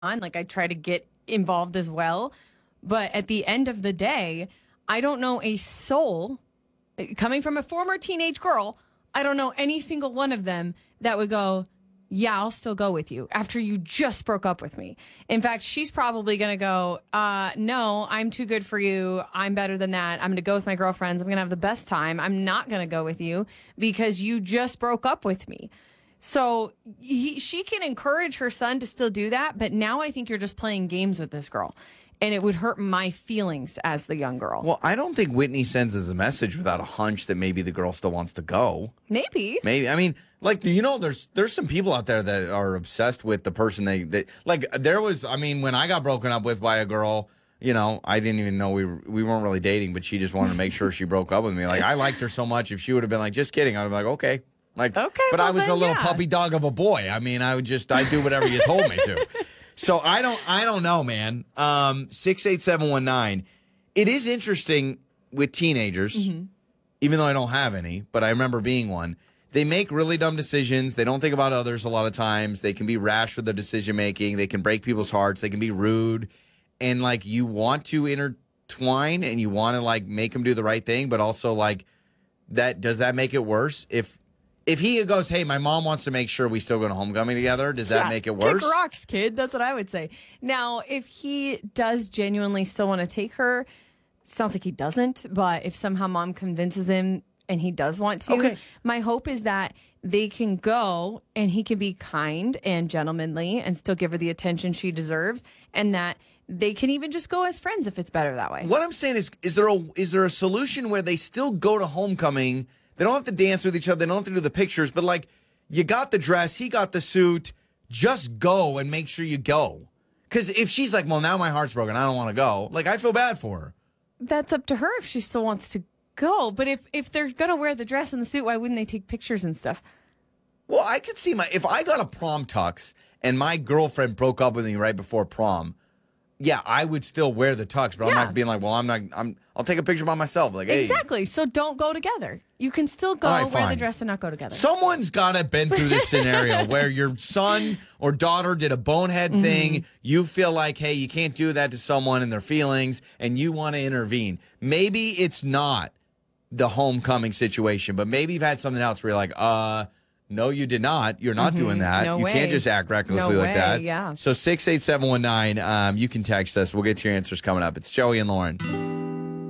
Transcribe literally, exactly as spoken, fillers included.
on. Like, I try to get involved as well. But at the end of the day, I don't know a soul, coming from a former teenage girl, I don't know any single one of them that would go, yeah, I'll still go with you after you just broke up with me. In fact, she's probably going to go, uh, no, I'm too good for you. I'm better than that. I'm going to go with my girlfriends. I'm going to have the best time. I'm not going to go with you because you just broke up with me. So he, she can encourage her son to still do that. But now I think you're just playing games with this girl. And it would hurt my feelings as the young girl. Well, I don't think Whitney sends us a message without a hunch that maybe the girl still wants to go. Maybe. Maybe. I mean, like, you know, there's there's some people out there that are obsessed with the person they, they like. There was, I mean, when I got broken up with by a girl, you know, I didn't even know we were, we weren't really dating, but she just wanted to make sure she broke up with me. Like, I liked her so much. If she would have been like, just kidding, I'd have been like, okay. Like, okay, but well I was then, a little yeah. puppy dog of a boy. I mean, I would just, I'd do whatever you told me to. So I don't I don't know, man. Um, six eight seven one nine. It is interesting with teenagers, mm-hmm. even though I don't have any, but I remember being one. They make really dumb decisions. They don't think about others a lot of times. They can be rash with their decision making. They can break people's hearts. They can be rude. And like, you want to intertwine and you want to like make them do the right thing, but also like that does that make it worse if If he goes, hey, my mom wants to make sure we still go to homecoming together, does that yeah, make it worse? Kick rocks, kid. That's what I would say. Now, if he does genuinely still want to take her, sounds like he doesn't, but if somehow mom convinces him and he does want to, okay. my hope is that they can go and he can be kind and gentlemanly and still give her the attention she deserves, and that they can even just go as friends if it's better that way. What I'm saying is, is there a is there a solution where they still go to homecoming? They don't have to dance with each other. They don't have to do the pictures. But, like, you got the dress. He got the suit. Just go and make sure you go. Because if she's like, well, now my heart's broken. I don't want to go. Like, I feel bad for her. That's up to her if she still wants to go. But if, if they're going to wear the dress and the suit, why wouldn't they take pictures and stuff? Well, I could see my... If I got a prom tux and my girlfriend broke up with me right before prom, yeah, I would still wear the tux. But yeah. I'm not being like, well, I'm not... I'm. I'll take a picture by myself. Like, hey. Exactly. So don't go together. You can still go right, wear fine. the dress and not go together. Someone's got to been through this scenario where your son or daughter did a bonehead mm-hmm. thing. You feel like, hey, you can't do that to someone and their feelings, and you want to intervene. Maybe it's not the homecoming situation, but maybe you've had something else where you're like, uh, no, you did not. You're not mm-hmm. doing that. No you way. can't just act recklessly no like way. that. Yeah. So six eight seven one nine, um, you can text us. We'll get to your answers coming up. It's Joey and Lauren.